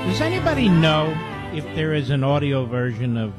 Does anybody know if there is an audio version of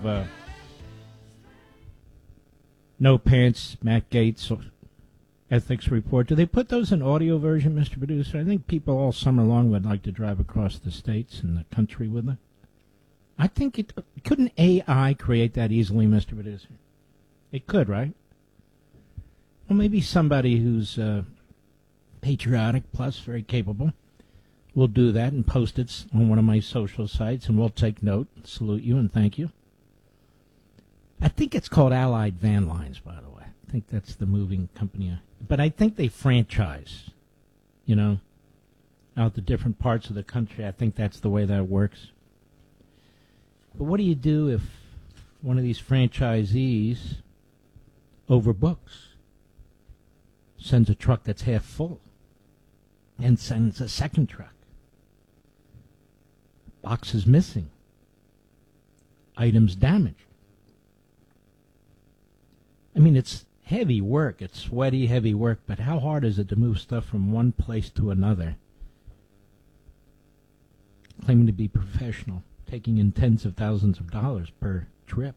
No Pants, Matt Gaetz, Ethics Report? Do they put those in audio version, Mr. Producer? I think people all summer long would like to drive across the states and the country with it. I think it couldn't AI create that easily, Mr. Producer? It could, right? Well, maybe somebody who's patriotic plus very capable will do that and post it on one of my social sites, and we'll take note, salute you, and thank you. I think it's called Allied Van Lines, by the way. I think that's the moving company. But I think they franchise, out to different parts of the country. I think that's the way that works. But what do you do if one of these franchisees overbooks, sends a truck that's half full, and sends a second truck? Boxes missing, items damaged. I mean, it's heavy work. It's sweaty, heavy work. But how hard is it to move stuff from one place to another? Claiming to be professional, taking in tens of thousands of dollars per trip.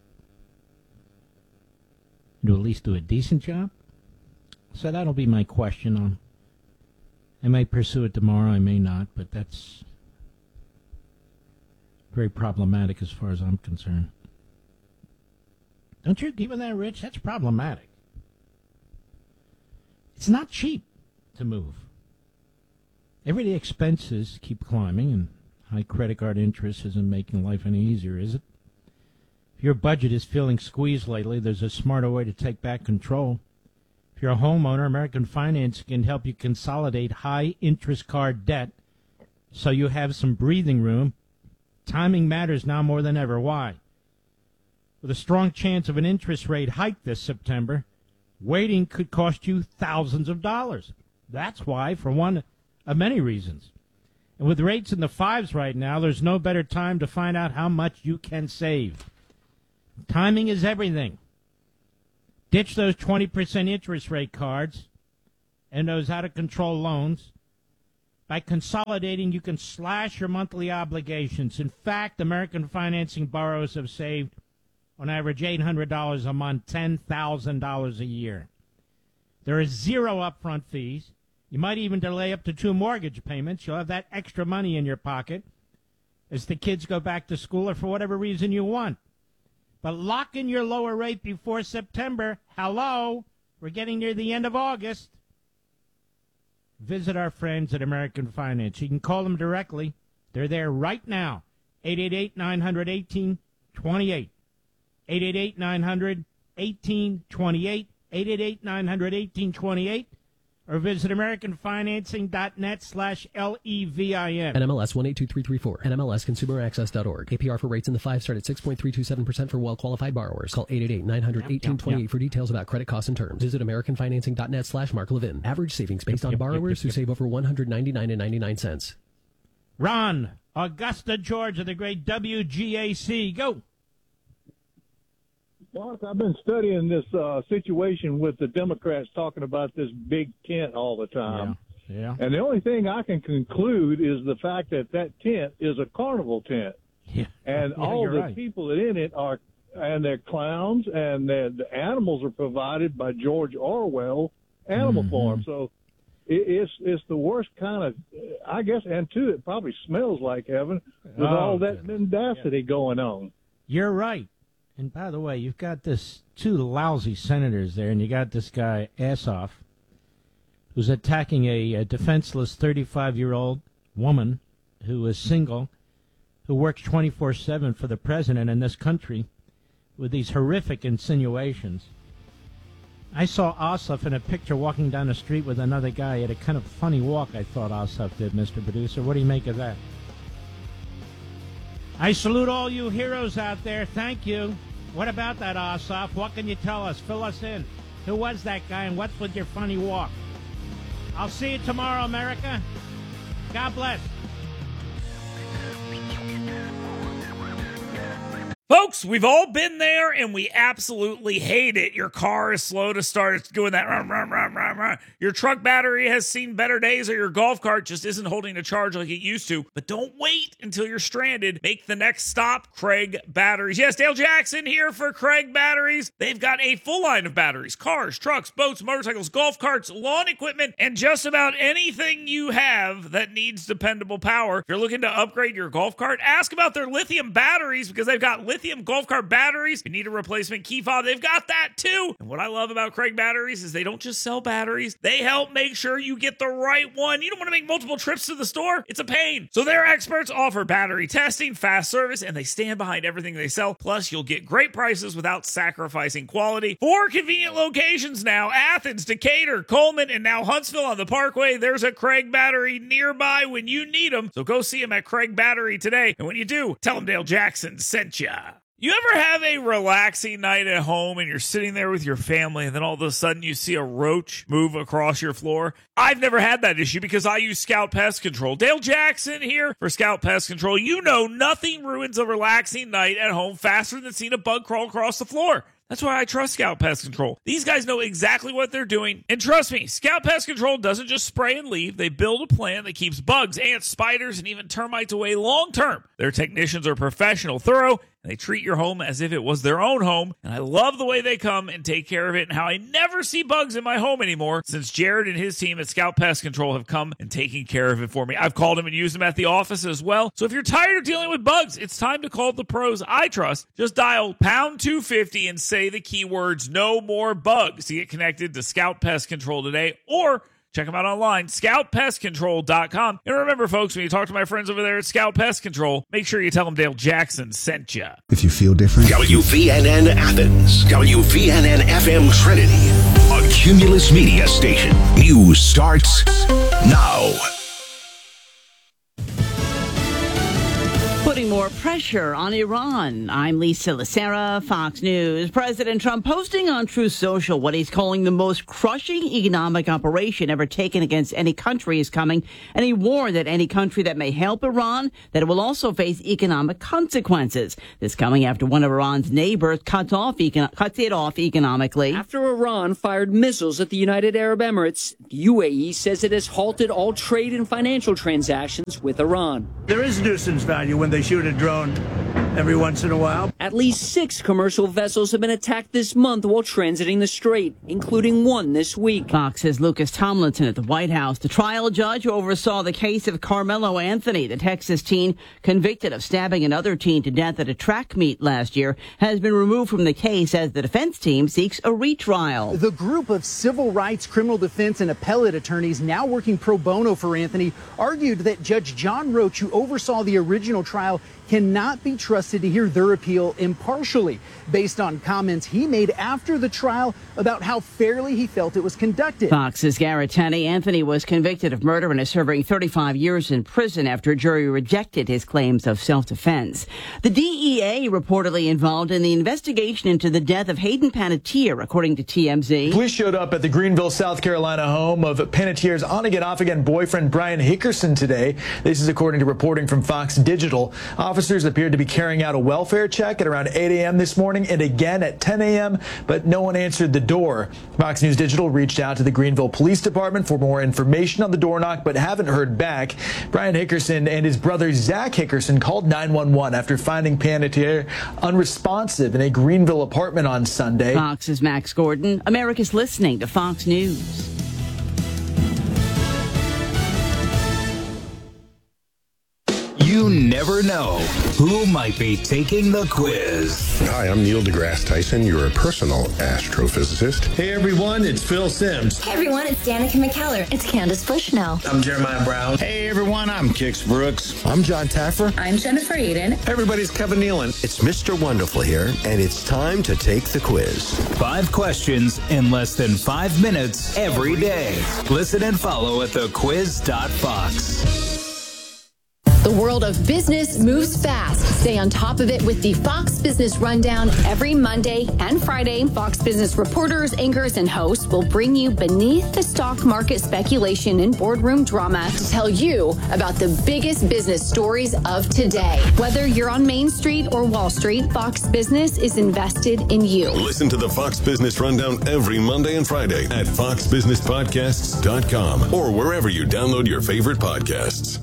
To at least do a decent job? So that'll be my question on. I may pursue it tomorrow, I may not, but that's very problematic as far as I'm concerned. Don't you agree with that, Rich? That's problematic. It's not cheap to move. Everyday expenses keep climbing, and high credit card interest isn't making life any easier, is it? If your budget is feeling squeezed lately, there's a smarter way to take back control. If you're a homeowner, American Finance can help you consolidate high-interest card debt so you have some breathing room. Timing matters now more than ever. Why? With a strong chance of an interest rate hike this September, waiting could cost you thousands of dollars. That's why, for one of many reasons. And with rates in the fives right now, there's no better time to find out how much you can save. Timing is everything. Ditch those 20% interest rate cards and those out-of-control loans. By consolidating, you can slash your monthly obligations. In fact, American Financing borrowers have saved, on average, $800 a month, $10,000 a year. There is zero upfront fees. You might even delay up to 2 mortgage payments. You'll have that extra money in your pocket as the kids go back to school or for whatever reason you want. But lock in your lower rate before September. Hello, we're getting near the end of August. Visit our friends at American Finance. You can call them directly. They're there right now. 888-900-1828. 888-900-1828. 888-900-1828. Or visit AmericanFinancing.net/LEVIN. NMLS 182334. NMLSConsumerAccess.org. APR for rates in the 5 start at 6.327% for well-qualified borrowers. Call 888-900-1828 for details about credit costs and terms. Visit AmericanFinancing.net/Mark Levin. Average savings based on borrowers who save over $199.99. Ron, Augusta, Georgia, the great WGAC. Go. Mark, I've been studying this situation with the Democrats talking about this big tent all the time. Yeah. And the only thing I can conclude is the fact that tent is a carnival tent. Yeah. And all the people in it are, and they're clowns, and the animals are provided by George Orwell Animal Farm. So it's the worst kind of, I guess, and too, it probably smells like heaven with all that mendacity going on. You're right. And by the way, you've got this 2 lousy senators there, and you got this guy, Assoff, who's attacking a defenseless 35-year-old woman who is single, who works 24/7 for the president in this country with these horrific insinuations. I saw Ossoff in a picture walking down the street with another guy. He had a kind of funny walk, I thought Ossoff did, Mr. Producer. What do you make of that? I salute all you heroes out there. Thank you. What about that, Ossoff? What can you tell us? Fill us in. Who was that guy, and what's with your funny walk? I'll see you tomorrow, America. God bless. Folks, we've all been there, and we absolutely hate it. Your car is slow to start. It's doing that rum, rum, rum, rum, Your truck battery has seen better days, or your golf cart just isn't holding a charge like it used to. But don't wait until you're stranded. Make the next stop Craig Batteries. Yes, Dale Jackson here for Craig Batteries. They've got a full line of batteries: cars, trucks, boats, motorcycles, golf carts, lawn equipment, and just about anything you have that needs dependable power. If you're looking to upgrade your golf cart, ask about their lithium batteries, because they've got lithium golf cart batteries. If you need a replacement key fob, they've got that too. And what I love about Craig Batteries is they don't just sell batteries. They help make sure you get the right one. You don't want to make multiple trips to the store. It's a pain. So their experts offer battery testing, fast service, and they stand behind everything they sell. Plus, you'll get great prices without sacrificing quality. 4 convenient locations now: Athens, Decatur, Coleman, and now Huntsville on the Parkway. There's a Craig Battery nearby when you need them. So go see them at Craig Battery today. And when you do, tell them Dale Jackson sent ya. You ever have a relaxing night at home and you're sitting there with your family, and then all of a sudden you see a roach move across your floor? I've never had that issue because I use Scout Pest Control. Dale Jackson here for Scout Pest Control. You know nothing ruins a relaxing night at home faster than seeing a bug crawl across the floor. That's why I trust Scout Pest Control. These guys know exactly what they're doing. And trust me, Scout Pest Control doesn't just spray and leave. They build a plan that keeps bugs, ants, spiders, and even termites away long term. Their technicians are professional, thorough, and they treat your home as if it was their own home. And I love the way they come and take care of it, and how I never see bugs in my home anymore since Jared and his team at Scout Pest Control have come and taken care of it for me. I've called them and used them at the office as well. So if you're tired of dealing with bugs, it's time to call the pros I trust. Just dial pound 250 and say the keywords "no more bugs" to get connected to Scout Pest Control today, or check them out online, scoutpestcontrol.com. And remember, folks, when you talk to my friends over there at Scout Pest Control, make sure you tell them Dale Jackson sent you. If you feel different. WVNN Athens, WVNN FM Trinity, a Cumulus Media station. News starts now. Putting more pressure on Iran. I'm Lisa Lacera, Fox News. President Trump posting on Truth Social what he's calling the most crushing economic operation ever taken against any country is coming. And he warned that any country that may help Iran, that it will also face economic consequences. This coming after one of Iran's neighbors cuts it off economically. After Iran fired missiles at the United Arab Emirates, the UAE says it has halted all trade and financial transactions with Iran. There is nuisance value when they shoot a drone every once in a while. At least 6 commercial vessels have been attacked this month while transiting the strait, including one this week. Fox's Lucas Tomlinson at the White House. The trial judge who oversaw the case of Carmelo Anthony, the Texas teen convicted of stabbing another teen to death at a track meet last year, has been removed from the case as the defense team seeks a retrial. The group of civil rights, criminal defense, and appellate attorneys now working pro bono for Anthony argued that Judge John Roach, who oversaw the original trial, cannot be trusted to hear their appeal impartially, based on comments he made after the trial about how fairly he felt it was conducted. Fox's Garrett Tenney. Anthony was convicted of murder and is serving 35 years in prison after a jury rejected his claims of self-defense. The DEA reportedly involved in the investigation into the death of Hayden Panettiere, according to TMZ. Police showed up at the Greenville, South Carolina home of Panettiere's on-again, off-again boyfriend Brian Hickerson today. This is according to reporting from Fox Digital. Officers appeared to be carrying out a welfare check at around 8 a.m. this morning and again at 10 a.m., but no one answered the door. Fox News Digital reached out to the Greenville Police Department for more information on the door knock, but haven't heard back. Brian Hickerson and his brother Zach Hickerson called 911 after finding Panettiere unresponsive in a Greenville apartment on Sunday. Fox's Max Gordon. America's listening to Fox News. You never know who might be taking the quiz. Hi, I'm Neil deGrasse Tyson, your personal astrophysicist. Hey everyone, it's Phil Sims. Hey everyone, it's Danica McKellar. It's Candace Bushnell. I'm Jeremiah Brown. Hey everyone, I'm Kix Brooks. I'm John Taffer. I'm Jennifer Aiden. Hey everybody, it's Kevin Nealon. It's Mr. Wonderful here, and it's time to take the quiz. 5 questions in less than 5 minutes every day. Listen and follow at thequiz.fox. The world of business moves fast. Stay on top of it with the Fox Business Rundown every Monday and Friday. Fox Business reporters, anchors, and hosts will bring you beneath the stock market speculation and boardroom drama to tell you about the biggest business stories of today. Whether you're on Main Street or Wall Street, Fox Business is invested in you. Listen to the Fox Business Rundown every Monday and Friday at foxbusinesspodcasts.com or wherever you download your favorite podcasts.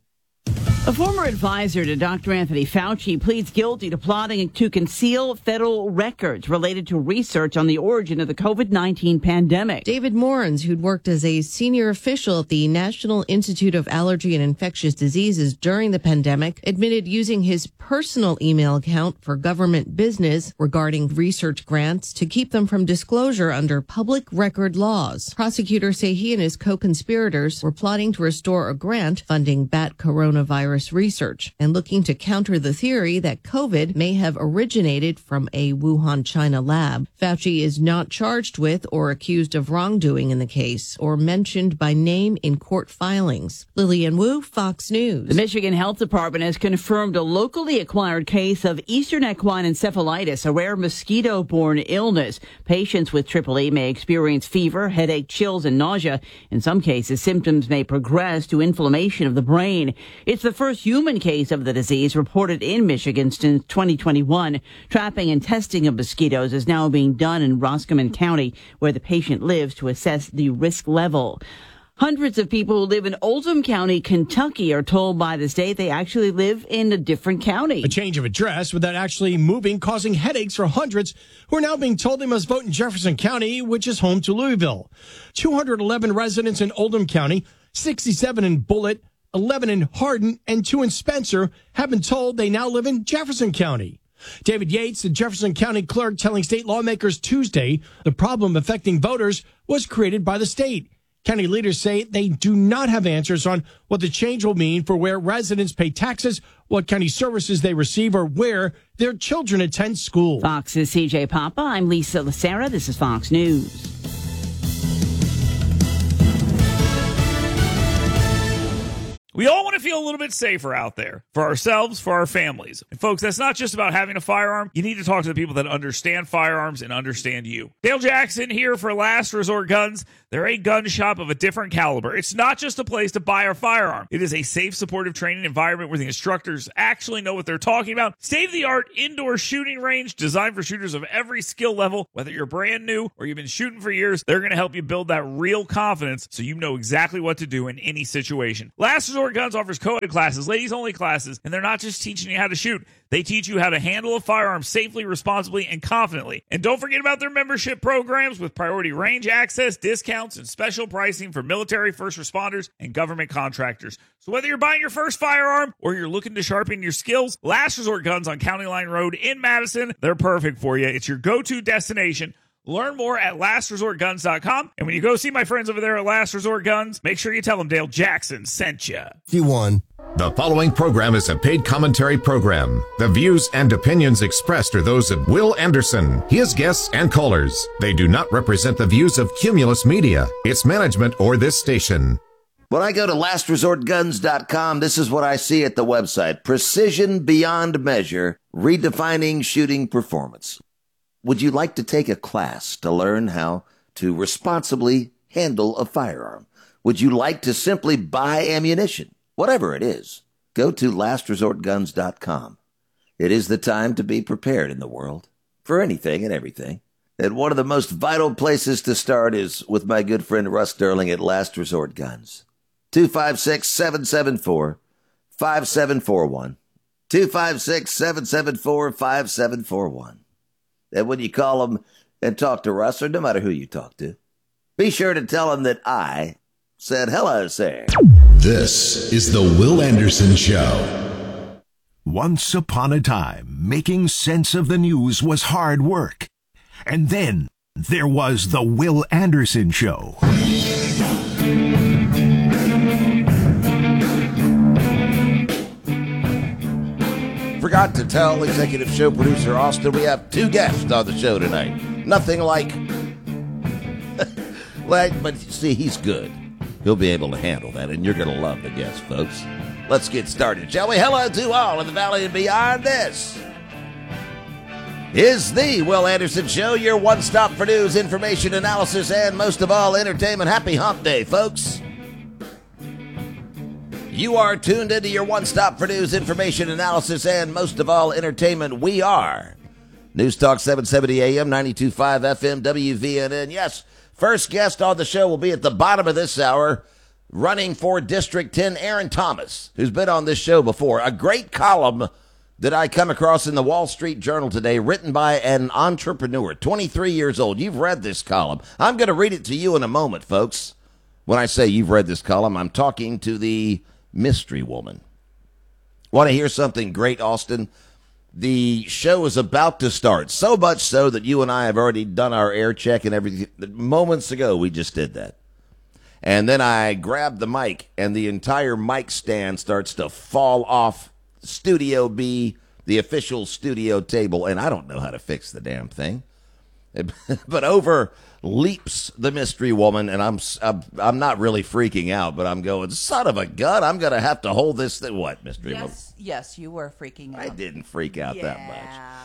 A former advisor to Dr. Anthony Fauci pleads guilty to plotting to conceal federal records related to research on the origin of the COVID-19 pandemic. David Morans, who'd worked as a senior official at the National Institute of Allergy and Infectious Diseases during the pandemic, admitted using his personal email account for government business regarding research grants to keep them from disclosure under public record laws. Prosecutors say he and his co-conspirators were plotting to restore a grant funding bat coronavirus research and looking to counter the theory that COVID may have originated from a Wuhan, China lab. Fauci is not charged with or accused of wrongdoing in the case or mentioned by name in court filings. Lillian Wu, Fox News. The Michigan Health Department has confirmed a locally acquired case of Eastern equine encephalitis, a rare mosquito-borne illness. Patients with EEE may experience fever, headache, chills, and nausea. In some cases, symptoms may progress to inflammation of the brain. It's the first human case of the disease reported in Michigan since 2021. Trapping and testing of mosquitoes is now being done in Roscommon County, where the patient lives, to assess the risk level. Hundreds of people who live in Oldham County, Kentucky, are told by the state they actually live in a different county. A change of address without actually moving, causing headaches for hundreds who are now being told they must vote in Jefferson County, which is home to Louisville. 211 residents in Oldham County, 67 in Bullitt, 11 in Hardin, and 2 in Spencer have been told they now live in Jefferson County. David Yates, the Jefferson County clerk, telling state lawmakers Tuesday the problem affecting voters was created by the state. County leaders say they do not have answers on what the change will mean for where residents pay taxes, what county services they receive, or where their children attend school. Fox's CJ Papa. I'm Lisa Lacera. This is Fox News. We all want to feel a little bit safer out there for ourselves, for our families. And folks, that's not just about having a firearm. You need to talk to the people that understand firearms and understand you. Dale Jackson here for Last Resort Guns. They're a gun shop of a different caliber. It's not just a place to buy a firearm. It is a safe, supportive training environment where the instructors actually know what they're talking about. State-of-the-art indoor shooting range designed for shooters of every skill level. Whether you're brand new or you've been shooting for years, they're going to help you build that real confidence so you know exactly what to do in any situation. Last Resort Guns offers co-ed classes, ladies-only classes, and they're not just teaching you how to shoot. They teach you how to handle a firearm safely, responsibly, and confidently. And don't forget about their membership programs with priority range access, discounts, and special pricing for military, first responders, and government contractors. So whether you're buying your first firearm or you're looking to sharpen your skills, Last Resort Guns on County Line Road in Madison, they're perfect for you. It's your go-to destination. Learn more at lastresortguns.com. And when you go see my friends over there at Last Resort Guns, make sure you tell them Dale Jackson sent you. You won. The following program is a paid commentary program. The views and opinions expressed are those of Will Anderson, his guests, and callers. They do not represent the views of Cumulus Media, its management, or this station. When I go to lastresortguns.com, this is what I see at the website. Precision beyond measure, redefining shooting performance. Would you like to take a class to learn how to responsibly handle a firearm? Would you like to simply buy ammunition? Whatever it is, go to lastresortguns.com. It is the time to be prepared in the world for anything and everything. And one of the most vital places to start is with my good friend Russ Sterling at Last Resort Guns. 256-774-5741. 256-774-5741. And when you call them and talk to Russ, or no matter who you talk to, be sure to tell them that I said hello, sir. This is the Will Anderson Show. Once upon a time, making sense of the news was hard work. And then there was the Will Anderson Show. Forgot to tell executive show producer Austin we have 2 guests on the show tonight. Nothing like, but see, he's good. He'll be able to handle that, and you're going to love the guests, folks. Let's get started, shall we? Hello to all in the valley and beyond. This is the Will Anderson Show, your one-stop for news, information, analysis, and most of all, entertainment. Happy Hump Day, folks. You are tuned into your one-stop for news, information, analysis, and most of all, entertainment. We are News Talk 770 AM, 92.5 FM, WVNN. Yes, first guest on the show will be at the bottom of this hour, running for District 10, Aaron Thomas, who's been on this show before. A great column that I come across in the Wall Street Journal today, written by an entrepreneur, 23 years old. You've read this column. I'm going to read it to you in a moment, folks. When I say you've read this column, I'm talking to the mystery woman. Want to hear something great, Austin? The show is about to start, so much so that you and I have already done our air check and everything. Moments ago, we just did that. And then I grab the mic, and the entire mic stand starts to fall off Studio B, the official studio table, and I don't know how to fix the damn thing. But over leaps the mystery woman, and I'm not really freaking out, but I'm going, son of a gun, I'm going to have to hold this thing. What, mystery woman? Yes, you were freaking out. I didn't freak out that much.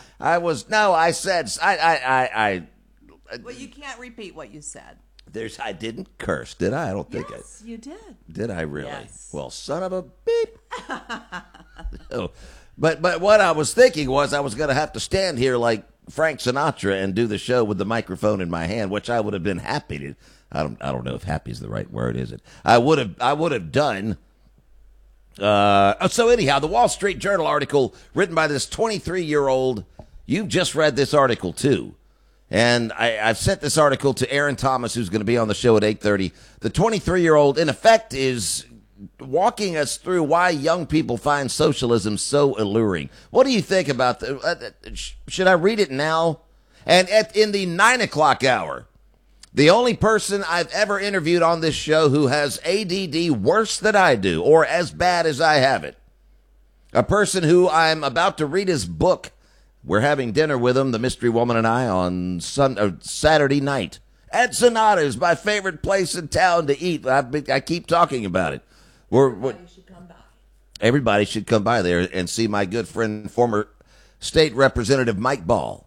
Well, you can't repeat what you said. I didn't curse, did I? I don't think Yes, you did. Did I really? Yes. Well, son of a beep. Oh, but what I was thinking was I was going to have to stand here like Frank Sinatra and do the show with the microphone in my hand, which I would have been happy to. I don't know if happy is the right word, is it? I would have done. So anyhow, the Wall Street Journal article written by this 23-year-old. You've just read this article too. And I've sent this article to Aaron Thomas, who's going to be on the show at 8:30. The 23-year-old, in effect, is walking us through why young people find socialism so alluring. What do you think about that? Should I read it now? And in the 9 o'clock hour, the only person I've ever interviewed on this show who has ADD worse than I do, or as bad as I have it, a person who I'm about to read his book. We're having dinner with him, the mystery woman and I, on Saturday night at Sonata's, my favorite place in town to eat. I keep talking about it. Everybody should come by. Everybody should come by there and see my good friend, former State Representative Mike Ball,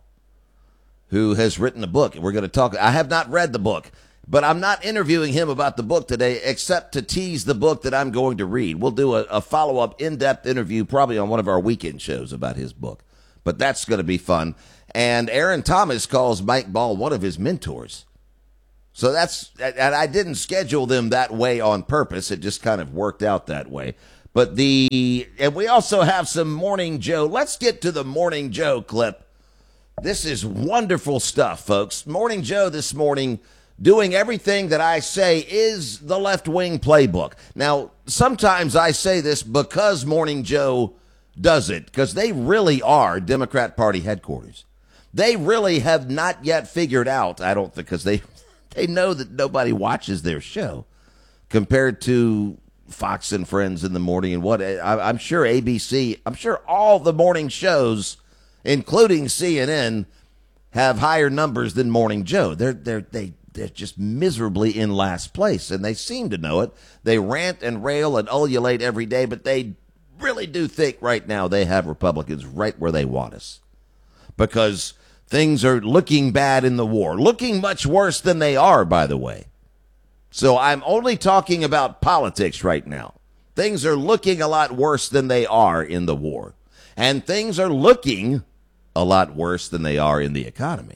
who has written a book. We're going to talk. I have not read the book, but I'm not interviewing him about the book today, except to tease the book that I'm going to read. We'll do a follow-up, in-depth interview probably on one of our weekend shows about his book. But that's going to be fun. And Aaron Thomas calls Mike Ball one of his mentors. So and I didn't schedule them that way on purpose. It just kind of worked out that way. But and we also have some Morning Joe. Let's get to the Morning Joe clip. This is wonderful stuff, folks. Morning Joe this morning doing everything that I say is the left-wing playbook. Now, sometimes I say this because Morning Joe does it, because they really are Democrat Party headquarters. They really have not yet figured out, I don't think, because they know that nobody watches their show compared to Fox and Friends in the morning and what I'm sure ABC, I'm sure all the morning shows, including CNN, have higher numbers than Morning Joe. They're just miserably in last place, and they seem to know it. They rant and rail and ululate every day, but they really do think right now they have Republicans right where they want us, because things are looking bad in the war, looking much worse than they are, by the way. So I'm only talking about politics right now. Things are looking a lot worse than they are in the war, and things are looking a lot worse than they are in the economy.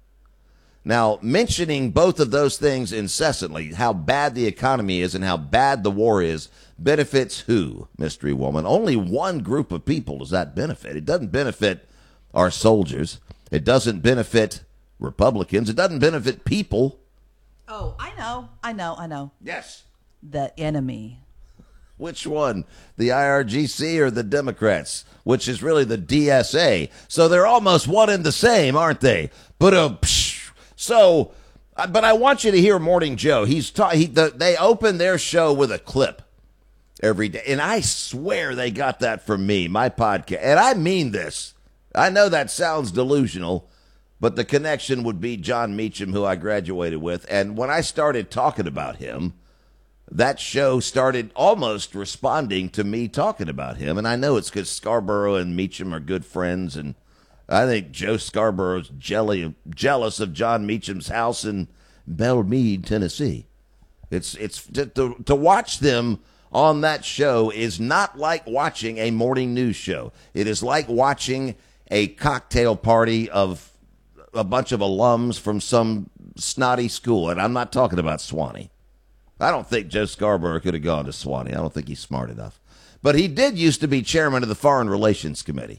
Now, mentioning both of those things incessantly, how bad the economy is and how bad the war is, benefits who, mystery woman? Only one group of people does that benefit. It doesn't benefit our soldiers. It doesn't benefit Republicans. It doesn't benefit people. Oh, I know. Yes. The enemy. Which one? The IRGC or the Democrats? Which is really the DSA. So they're almost one and the same, aren't they? But I want you to hear Morning Joe. They open their show with a clip every day, and I swear they got that from me, my podcast. And I mean this. I know that sounds delusional, but the connection would be John Meacham, who I graduated with. And when I started talking about him, that show started almost responding to me talking about him. And I know it's because Scarborough and Meacham are good friends, and I think Joe Scarborough's jealous of John Meacham's house in Belmead, Tennessee. It's to watch them on that show is not like watching a morning news show. It is like watching a cocktail party of a bunch of alums from some snotty school, and I'm not talking about Swanee. I don't think Joe Scarborough could have gone to Swanee. I don't think he's smart enough. But he did used to be chairman of the Foreign Relations Committee.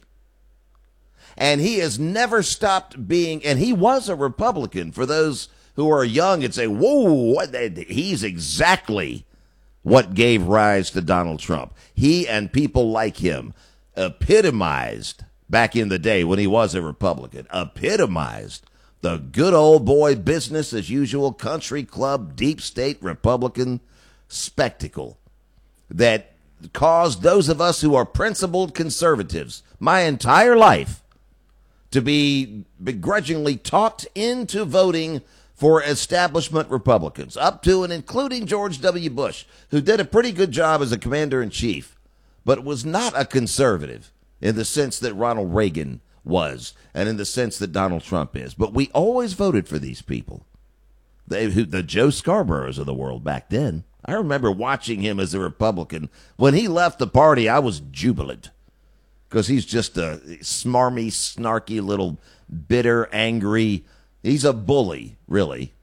And he has never stopped being, and he was a Republican. For those who are young and say, whoa, he's exactly what gave rise to Donald Trump. He and people like him epitomized, back in the day when he was a Republican, epitomized the good old boy business as usual country club deep state Republican spectacle that caused those of us who are principled conservatives my entire life to be begrudgingly talked into voting for establishment Republicans, up to and including George W. Bush, who did a pretty good job as a commander-in-chief, but was not a conservative in the sense that Ronald Reagan was, and in the sense that Donald Trump is. But we always voted for these people, the Joe Scarboroughs of the world back then. I remember watching him as a Republican. When he left the party, I was jubilant, because he's just a smarmy, snarky little bitter, angry. He's a bully, really.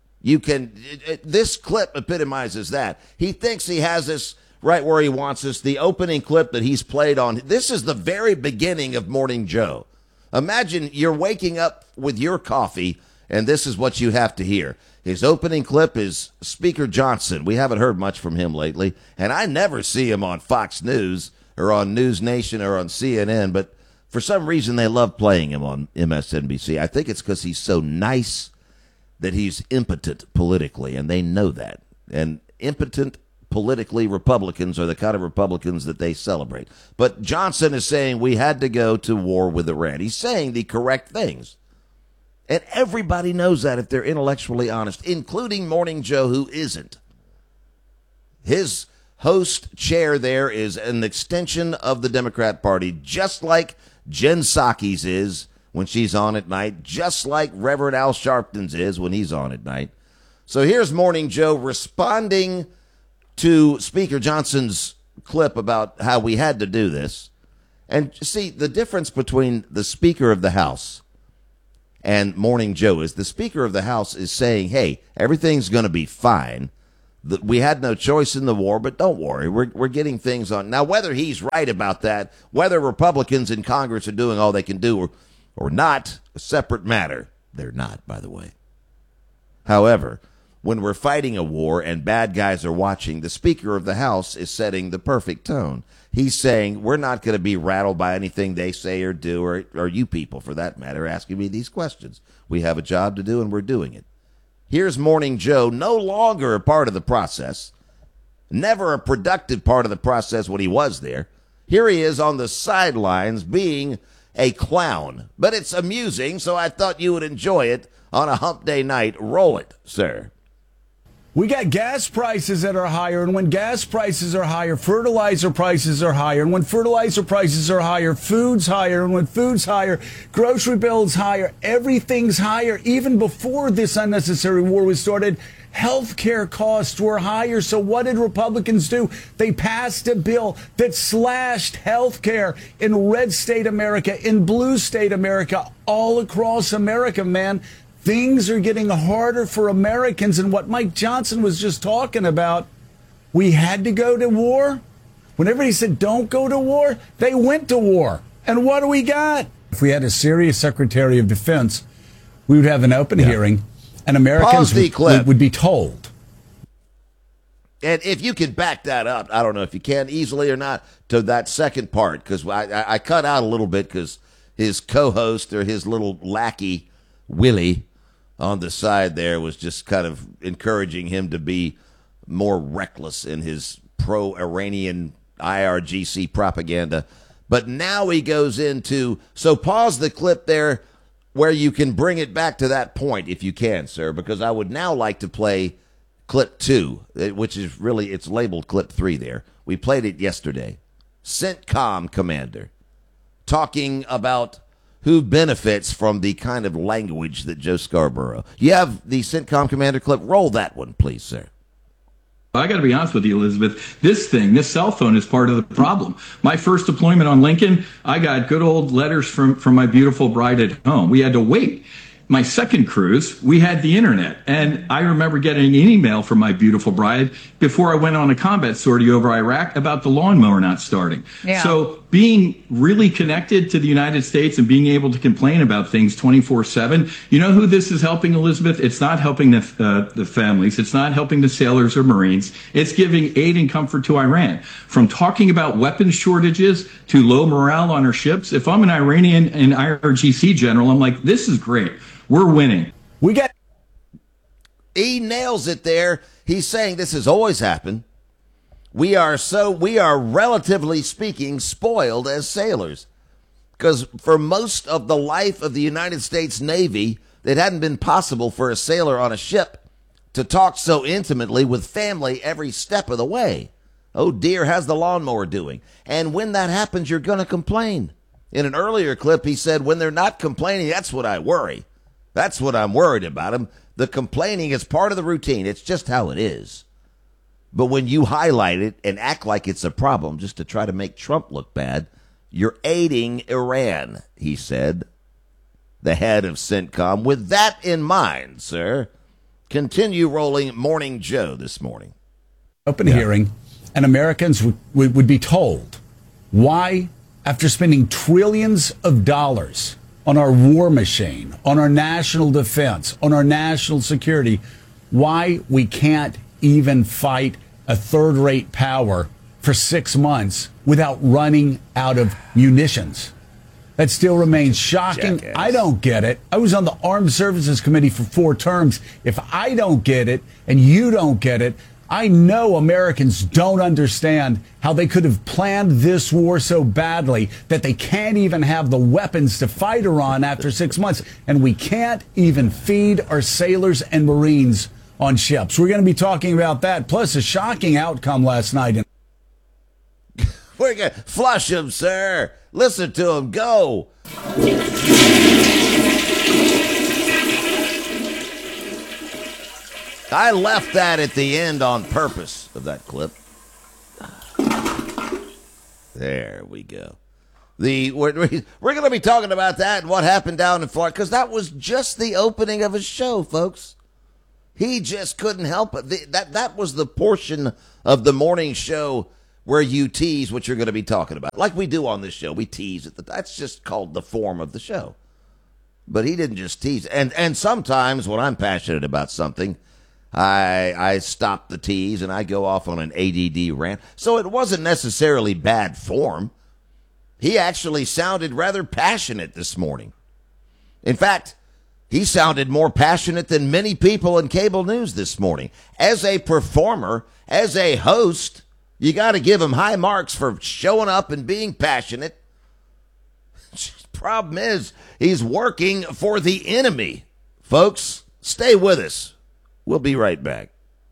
This clip epitomizes that. He thinks he has this right where he wants us. The opening clip that he's played on, this is the very beginning of Morning Joe. Imagine you're waking up with your coffee, and this is what you have to hear. His opening clip is Speaker Johnson. We haven't heard much from him lately, and I never see him on Fox News or on News Nation or on CNN, but for some reason they love playing him on MSNBC. I think it's because he's so nice that he's impotent politically, and they know that. And impotent politically Republicans are the kind of Republicans that they celebrate. But Johnson is saying we had to go to war with Iran. He's saying the correct things. And everybody knows that if they're intellectually honest, including Morning Joe, who isn't. His host chair there is an extension of the Democrat Party, just like Jen Psaki's is when she's on at night, just like Reverend Al Sharpton's is when he's on at night. So here's Morning Joe responding to Speaker Johnson's clip about how we had to do this. And see, the difference between the Speaker of the House and Morning Joe is the Speaker of the House is saying, hey, everything's going to be fine. We had no choice in the war, but don't worry, we're getting things on. Now, whether he's right about that, whether Republicans in Congress are doing all they can do or not, a separate matter. They're not, by the way. However, when we're fighting a war and bad guys are watching, the Speaker of the House is setting the perfect tone. He's saying, we're not going to be rattled by anything they say or do, or you people, for that matter, asking me these questions. We have a job to do, and we're doing it. Here's Morning Joe, no longer a part of the process, never a productive part of the process when he was there. Here he is on the sidelines being a clown. But it's amusing, so I thought you would enjoy it on a hump day night. Roll it, sir. We got gas prices that are higher, and when gas prices are higher, fertilizer prices are higher, and when fertilizer prices are higher, food's higher, and when food's higher, grocery bills higher, everything's higher. Even before this unnecessary war was started, healthcare costs were higher. So what did Republicans do? They passed a bill that slashed healthcare in red state America, in blue state America, all across America, man. Things are getting harder for Americans, and what Mike Johnson was just talking about, we had to go to war. When everybody said don't go to war, they went to war. And what do we got? If we had a serious Secretary of Defense, we would have an open hearing, and Americans would be told. And if you can back that up, I don't know if you can easily or not, to that second part, because I cut out a little bit because his co-host or his little lackey, Willie, on the side there was just kind of encouraging him to be more reckless in his pro-Iranian IRGC propaganda. But now he goes into, so pause the clip there where you can bring it back to that point if you can, sir, because I would now like to play clip 2, which is really, it's labeled clip 3 there. We played it yesterday. CENTCOM commander talking about who benefits from the kind of language that Joe Scarborough. You have the CENTCOM commander clip. Roll that one, please, sir. I got to be honest with you, Elizabeth. This cell phone is part of the problem. My first deployment on Lincoln, I got good old letters from my beautiful bride at home. We had to wait. My second cruise, we had the internet. And I remember getting an email from my beautiful bride before I went on a combat sortie over Iraq about the lawnmower not starting. Yeah. So being really connected to the United States and being able to complain about things 24/7, you know who this is helping, Elizabeth? It's not helping the families. It's not helping the sailors or Marines. It's giving aid and comfort to Iran. From talking about weapons shortages to low morale on our ships, if I'm an Iranian and IRGC general, I'm like, this is great. We're winning. He nails it there. He's saying this has always happened. We are relatively speaking spoiled as sailors, because for most of the life of the United States Navy, it hadn't been possible for a sailor on a ship to talk so intimately with family every step of the way. Oh dear, how's the lawnmower doing? And when that happens, you're going to complain. In an earlier clip, he said, when they're not complaining, that's what I worry. That's what I'm worried about them. The complaining is part of the routine. It's just how it is. But when you highlight it and act like it's a problem just to try to make Trump look bad, you're aiding Iran, he said, the head of CENTCOM. With that in mind, sir, continue rolling Morning Joe this morning. Open hearing, and Americans would be told why, after spending trillions of dollars on our war machine, on our national defense, on our national security, why we can't even fight a third-rate power for 6 months without running out of munitions. That still remains shocking. Jackass. I don't get it. I was on the Armed Services Committee for 4 terms. If I don't get it and you don't get it, I know Americans don't understand how they could have planned this war so badly that they can't even have the weapons to fight Iran after 6 months. And we can't even feed our sailors and Marines on ships. We're going to be talking about that, plus a shocking outcome last night. We're going to flush him, sir. Listen to him. Go. I left that at the end on purpose of that clip. There we go. We're going to be talking about that and what happened down in Florida, because that was just the opening of his show, folks. He just couldn't help it. That was the portion of the morning show where you tease what you're going to be talking about. Like we do on this show. We tease it. That's just called the form of the show. But he didn't just tease. And sometimes when I'm passionate about something, I stop the tease and I go off on an ADD rant. So it wasn't necessarily bad form. He actually sounded rather passionate this morning. In fact, he sounded more passionate than many people in cable news this morning. As a performer, as a host, you got to give him high marks for showing up and being passionate. Problem is, he's working for the enemy. Folks, stay with us. We'll be right back.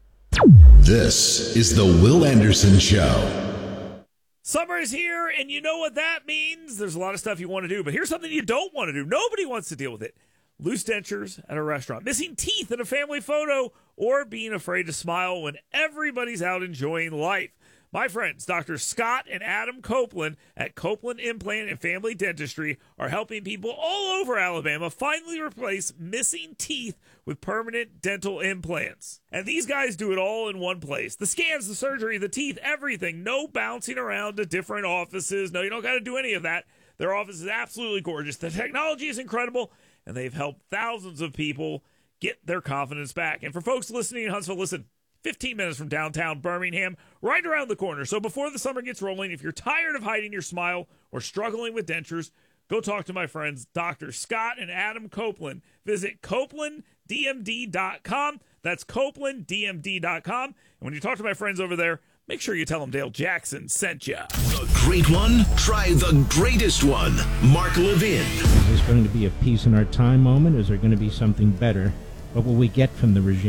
This is the Will Anderson Show. Summer is here, and you know what that means. There's a lot of stuff you want to do, but here's something you don't want to do. Nobody wants to deal with it. Loose dentures at a restaurant, missing teeth in a family photo, or being afraid to smile when everybody's out enjoying life. My friends, Dr. Scott and Adam Copeland at Copeland Implant and Family Dentistry are helping people all over Alabama finally replace missing teeth with permanent dental implants. And these guys do it all in one place. The scans, the surgery, the teeth, everything. No bouncing around to different offices. No, you don't got to do any of that. Their office is absolutely gorgeous. The technology is incredible, and they've helped thousands of people get their confidence back. And for folks listening in Huntsville, listen, 15 minutes from downtown Birmingham, right around the corner. So before the summer gets rolling, if you're tired of hiding your smile or struggling with dentures, go talk to my friends, Dr. Scott and Adam Copeland. Visit CopelandDMD.com. That's CopelandDMD.com. And when you talk to my friends over there, make sure you tell them Dale Jackson sent you. The great one? Try the greatest one. Mark Levin. Is this going to be a peace in our time moment? Or is there going to be something better? What will we get from the regime?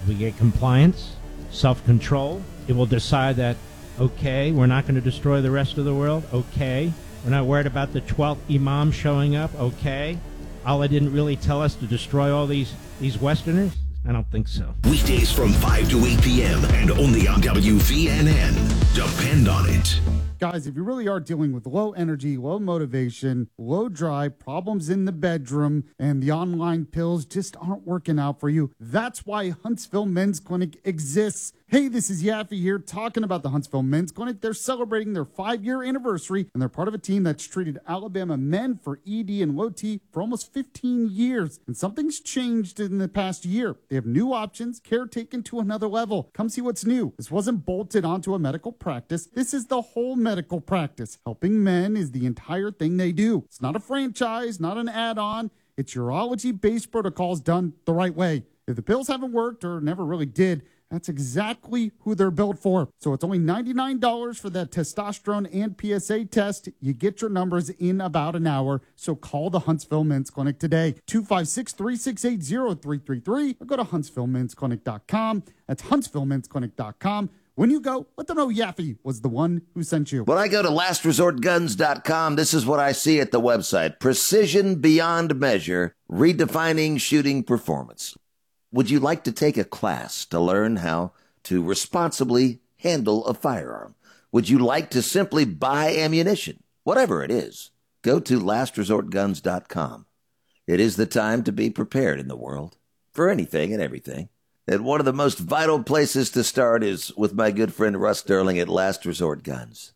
We get compliance, self-control. It will decide that, okay, we're not going to destroy the rest of the world. Okay. We're not worried about the 12th Imam showing up. Okay. Allah didn't really tell us to destroy all these Westerners? I don't think so. Weekdays from 5 to 8 p.m. and only on WVNN. Depend on it. Guys, if you really are dealing with low energy, low motivation, low drive, problems in the bedroom, and the online pills just aren't working out for you, that's why Huntsville Men's Clinic exists. Hey, this is Yaffe here talking about the Huntsville Men's Clinic. They're celebrating their 5-year anniversary, and they're part of a team that's treated Alabama men for ED and low T for almost 15 years. And something's changed in the past year. They have new options, care taken to another level. Come see what's new. This wasn't bolted onto a medical practice. This is the whole medical practice. Helping men is the entire thing they do. It's not a franchise, not an add-on. It's urology-based protocols done the right way. If the pills haven't worked or never really did, that's exactly who they're built for. So it's only $99 for that testosterone and PSA test. You get your numbers in about an hour. So call the Huntsville Men's Clinic today. 256-368-0333 or go to HuntsvilleMen'sClinic.com. That's HuntsvilleMen'sClinic.com. When you go, let them know Yaffe was the one who sent you. When I go to LastResortGuns.com, this is what I see at the website. Precision beyond measure, redefining shooting performance. Would you like to take a class to learn how to responsibly handle a firearm? Would you like to simply buy ammunition? Whatever it is, go to LastResortGuns.com. It is the time to be prepared in the world for anything and everything. And one of the most vital places to start is with my good friend Russ Sterling at Last Resort Guns.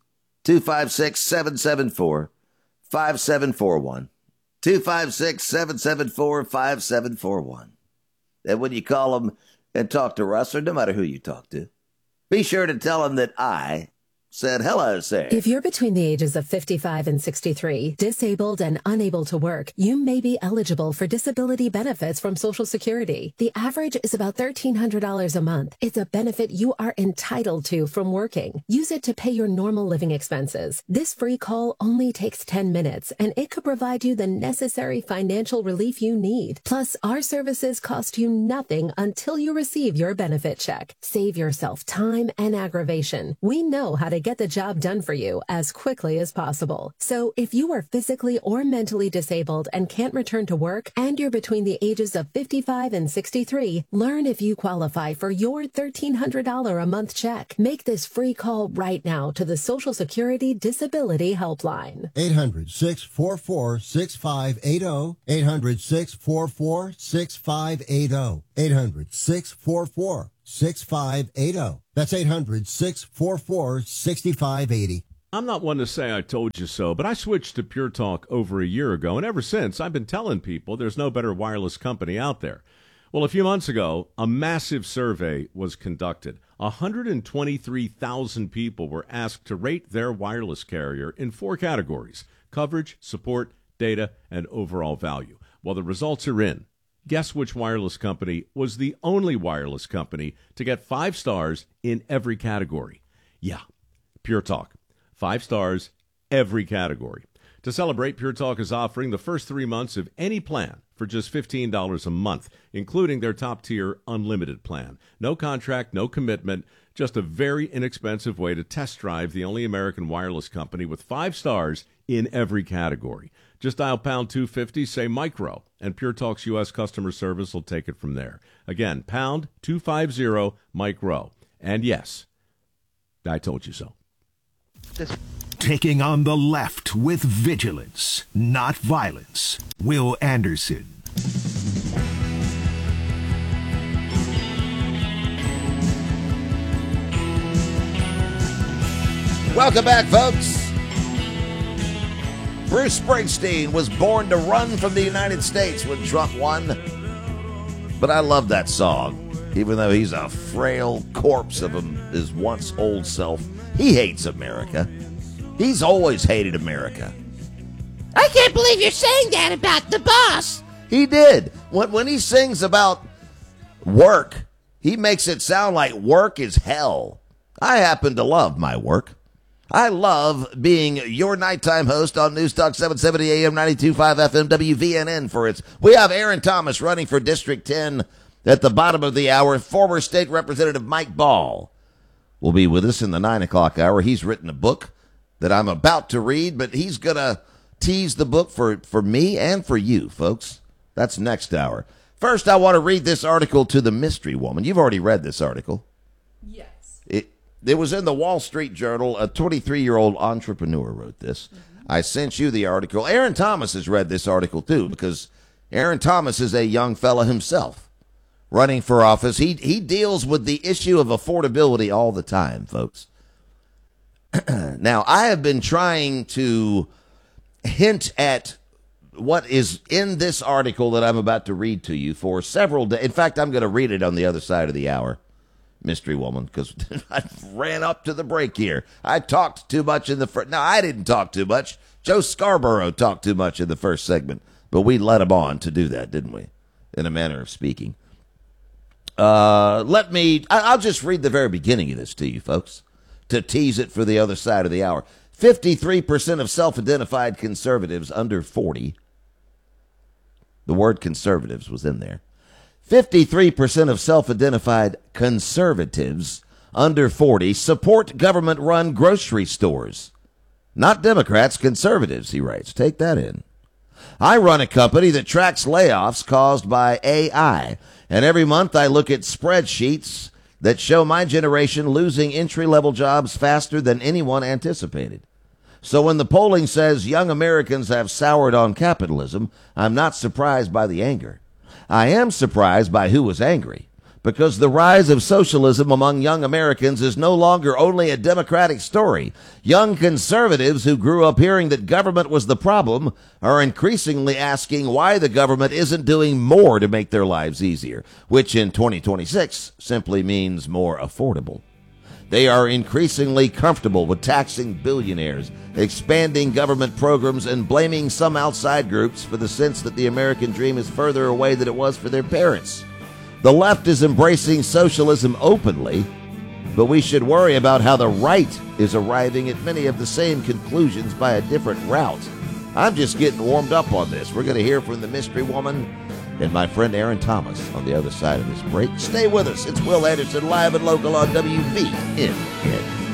256-774-5741. 256-774-5741. And when you call him and talk to Russ, or no matter who you talk to, be sure to tell him that I said hello, sir. If you're between the ages of 55 and 63, disabled and unable to work, you may be eligible for disability benefits from Social Security. The average is about $1,300 a month. It's a benefit you are entitled to from working. Use it to pay your normal living expenses. This free call only takes 10 minutes, and it could provide you the necessary financial relief you need. Plus, our services cost you nothing until you receive your benefit check. Save yourself time and aggravation. We know how to get the job done for you as quickly as possible. So if you are physically or mentally disabled and can't return to work, and you're between the ages of 55 and 63, learn if you qualify for your $1,300 a month check. Make this free call right now to the Social Security Disability Helpline. 800-644-6580. 800-644-6580. 800-644-6580. That's 800-644-6580. I'm not one to say I told you so, but I switched to Pure Talk over a year ago, and ever since I've been telling people there's no better wireless company out there. Well, a few months ago, a massive survey was conducted. 123,000 people were asked to rate their wireless carrier in 4 categories: coverage, support, data, and overall value. Well, the results are in. Guess which wireless company was the only wireless company to get 5 stars in every category? Yeah, Pure Talk. 5 stars, every category. To celebrate, Pure Talk is offering the first 3 months of any plan for just $15 a month, including their top-tier unlimited plan. No contract, no commitment, just a very inexpensive way to test drive the only American wireless company with 5 stars in every category. Just dial pound 250, say micro, and Pure Talk's U.S. customer service will take it from there. Again, pound 250 micro. And yes, I told you so. Taking on the left with vigilance, not violence. Will Anderson. Welcome back, folks. Bruce Springsteen was born to run from the United States when Trump won. But I love that song. Even though he's a frail corpse of his once old self, he hates America. He's always hated America. I can't believe you're saying that about the boss. He did. When he sings about work, he makes it sound like work is hell. I happen to love my work. I love being your nighttime host on News Talk 770 AM 92.5 FM WVNN for its. We have Aaron Thomas running for District 10 At the bottom of the hour, former State Representative Mike Ball will be with us in the 9 o'clock hour. He's written a book that I'm about to read, but he's going to tease the book for me and for you, folks. That's next hour. First, I want to read this article to the mystery woman. You've already read this article. Yes. It was in the Wall Street Journal. A 23-year-old entrepreneur wrote this. I sent you the article. Aaron Thomas has read this article, too, because Aaron Thomas is a young fella himself running for office. He deals with the issue of affordability all the time, folks. Now, I have been trying to hint at what is in this article that I'm about to read to you for several days. In fact, I'm going to read it on the other side of the hour, mystery woman, because I ran up to the break here. I talked too much in the first. No, I didn't talk too much. Joe Scarborough talked too much in the first segment, but we led him on to do that, didn't we? In a manner of speaking. I'll just read the very beginning of this to you, folks, to tease it for the other side of the hour. 53% of self-identified conservatives under 40. The word conservatives was in there. 53% of self-identified conservatives under 40 support government-run grocery stores. Not Democrats, conservatives, he writes. Take that in. I run a company that tracks layoffs caused by AI, and every month I look at spreadsheets that show my generation losing entry-level jobs faster than anyone anticipated. So when the polling says young Americans have soured on capitalism, I'm not surprised by the anger. I am surprised by who was angry, because the rise of socialism among young Americans is no longer only a Democratic story. Young conservatives who grew up hearing that government was the problem are increasingly asking why the government isn't doing more to make their lives easier, which in 2026 simply means more affordable. They are increasingly comfortable with taxing billionaires, expanding government programs, and blaming some outside groups for the sense that the American dream is further away than it was for their parents. The left is embracing socialism openly, but we should worry about how the right is arriving at many of the same conclusions by a different route. I'm just getting warmed up on this. We're going to hear from the mystery woman and my friend Aaron Thomas on the other side of this break. Stay with us. It's Will Anderson, live and local on WVNN.